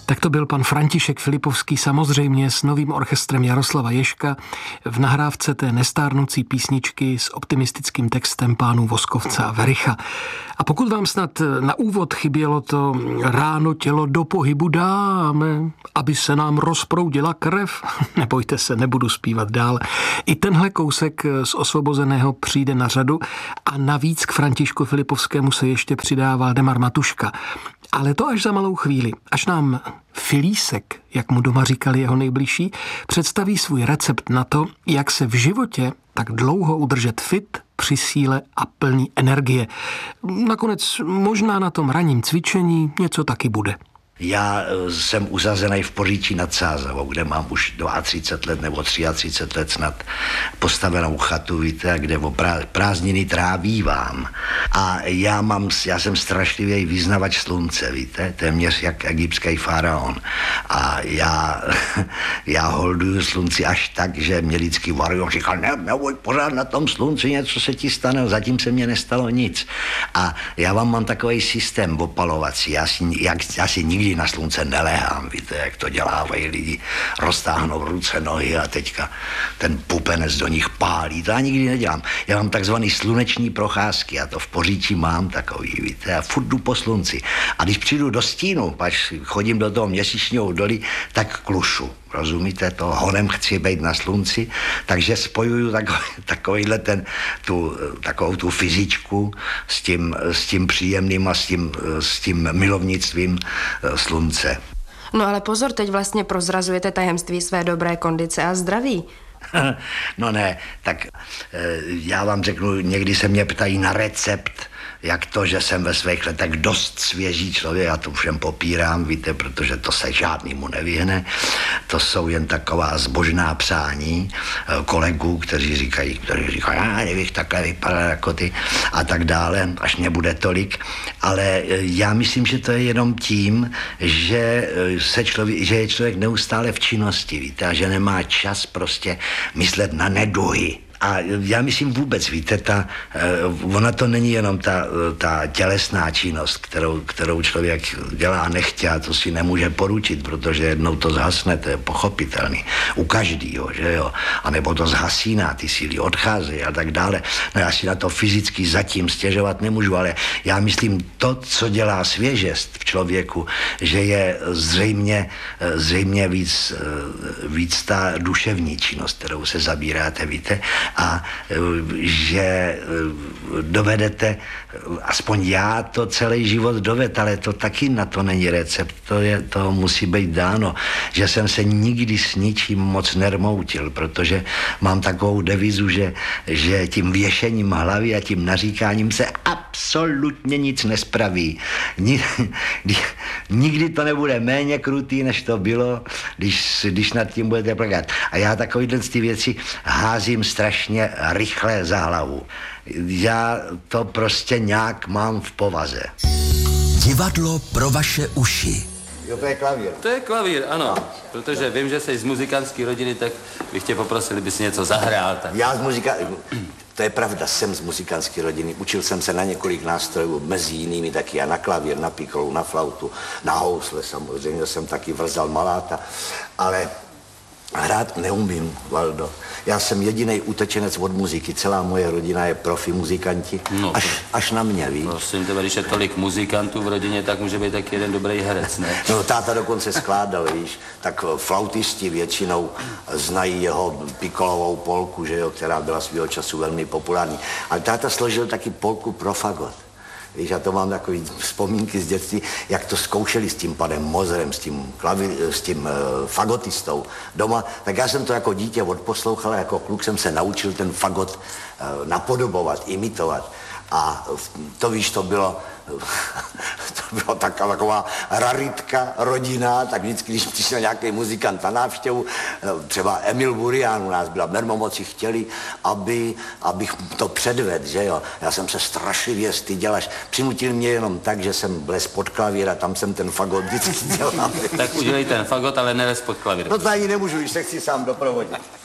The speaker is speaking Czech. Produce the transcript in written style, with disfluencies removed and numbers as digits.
Tak to byl pan František Filipovský, samozřejmě s novým orchestrem Jaroslava Ježka v nahrávce té nestárnoucí písničky s optimistickým textem pánů Voskovce a Vericha. A pokud vám snad na úvod chybělo to ráno tělo do pohybu dáme, aby se nám rozproudila krev, nebojte se, nebudu zpívat dál. I tenhle kousek z Osvobozeného přijde na řadu a navíc k Františku Filipovskému se ještě přidá Valdemar Matuška. Ale to až za malou chvíli, až nám Filísek, jak mu doma říkali jeho nejbližší, představí svůj recept na to, jak se v životě tak dlouho udržet fit, při síle a plný energie. Nakonec možná na tom ranním cvičení něco taky bude. Já jsem usazený v Poříčí nad Sázavou, kde mám už 32 let nebo 33 let snad postavenou chatu, víte, kde o prázdniny trávívám. A já jsem strašlivý vyznavač slunce, víte, téměř jak egyptský faraon. A já holduju slunci až tak, že mě vždycky varují, říkal, neboj, pořád na tom slunci něco se ti stane, zatím se mně nestalo nic. A já vám mám takový systém opalovací, já si nikdy na slunce neléhám, víte, jak to dělávají lidi, roztáhnou ruce, nohy a teďka ten pupenec do nich pálí, to já nikdy nedělám. Já mám takzvaný sluneční procházky, já to v Poříčí mám takový, víte, a furt jdu po slunci. A když přijdu do stínu, pač chodím do toho měsíčního údolí, tak klušu. Rozumíte to? Honem chci být na slunci, takže spojuju takovou tu fyzičku s tím příjemným a s tím milovnictvím slunce. No ale pozor, teď vlastně prozrazujete tajemství své dobré kondice a zdraví. No ne, tak já vám řeknu, někdy se mě ptají na recept, jak to, že jsem ve svých letech dost svěží člověk, já to všem popírám, víte, protože to se žádnému nevyhne. To jsou jen taková zbožná přání kolegů, kteří říkají, já nebych takhle vypadal jako ty a tak dále, až mě bude tolik. Ale já myslím, že to je jenom tím, že je člověk neustále v činnosti, víte, a že nemá čas prostě myslet na neduhy. A já myslím vůbec, víte, ona to není jenom ta tělesná činnost, kterou člověk dělá nechtě, a to si nemůže poručit, protože jednou to zhasne, to je pochopitelný. U každýho, že jo. A nebo to zhasíná, ty síly odcházejí a tak dále. No já si na to fyzicky zatím stěžovat nemůžu, ale já myslím to, co dělá svěžest v člověku, že je zřejmě víc ta duševní činnost, kterou se zabíráte, víte, a že dovedete, aspoň já to celý život doved, ale to taky na to není recept, to musí být dáno, že jsem se nikdy s ničím moc nermoutil, protože mám takovou devizu, že tím věšením hlavy a tím naříkáním se absolutně nic nespraví. Nikdy to nebude méně krutý, než to bylo, když nad tím budete plakat. A já takovýhle ty věci házím strašně rychle za hlavu. Já to prostě nějak mám v povaze. Divadlo pro vaše uši. Jo, to je klavír. To je klavír, ano. Protože vím, že jsi z muzikantské rodiny, tak bych tě poprosil, kdyby si něco zahrál. Tak. To je pravda, jsem z muzikantské rodiny. Učil jsem se na několik nástrojů, mezi jinými taky, a na klavír, na pikolu, na flautu, na housle samozřejmě, jsem taky vrzal maláta, ale hrát neumím, Valdo. Já jsem jedinej utečenec od muziky. Celá moje rodina je profi muzikanti. No, až na mě, víš? Prosím tebe, když je tolik muzikantů v rodině, tak může být taky jeden dobrý herec, ne? No, táta dokonce skládal, víš? Tak flautisti většinou znají jeho pikolovou polku, že jo, která byla svého času velmi populární. Ale táta složil taky polku pro fagot. Víš, já to mám takový vzpomínky z dětství, jak to zkoušeli s tím panem Mozerem, s tím fagotistou doma. Tak já jsem to jako dítě odposlouchal a jako kluk jsem se naučil ten fagot napodobovat, imitovat. A to víš, to bylo taková raritka rodinná, tak vždycky, když přišel nějaký muzikant na návštěvu, třeba Emil Burian u nás byla, mermomoci chtěli, abych to předvedl, že jo. Já jsem se strašlivě styděl, až přinutil mě jenom tak, že jsem vlez pod klavír a tam jsem ten fagot vždycky dělal. Tak udělej ten fagot, ale nelez pod klavír. No to ani nemůžu, když se chci sám doprovodit.